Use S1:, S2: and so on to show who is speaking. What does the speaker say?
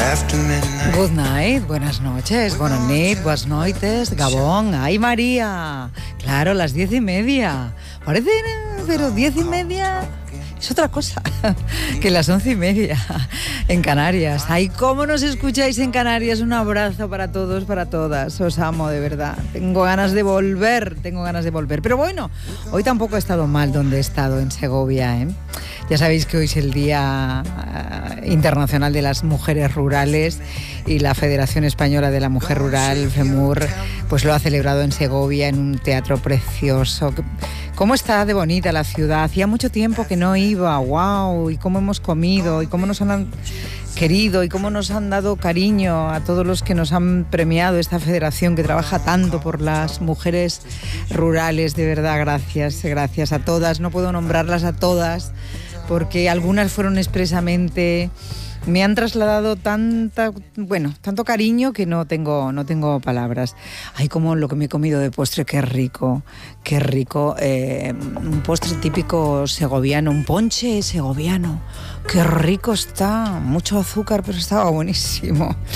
S1: Good night, buenas noches, buenas nit, buenas noites, Gabón, ay María, claro, las 10:30, parece, pero 10:30 es otra cosa que las 11:30 en Canarias. Ay, cómo nos escucháis en Canarias, un abrazo para todos, para todas, os amo de verdad, tengo ganas de volver, pero bueno, hoy tampoco he estado mal donde he estado, en Segovia, ¿eh? Ya sabéis que hoy es el Día Internacional de las Mujeres Rurales y la Federación Española de la Mujer Rural, FEMUR, pues lo ha celebrado en Segovia, en un teatro precioso. ¿Cómo está de bonita la ciudad? Hacía mucho tiempo que no iba, wow, y cómo hemos comido, y cómo nos han querido, y cómo nos han dado cariño a todos los que nos han premiado esta federación que trabaja tanto por las mujeres rurales. De verdad, gracias a todas. No puedo nombrarlas a todas, porque algunas fueron expresamente, me han trasladado tanto cariño que no tengo palabras. Ay, como lo que me he comido de postre, qué rico. Un postre típico segoviano, un ponche segoviano. Qué rico está, mucho azúcar, pero estaba buenísimo.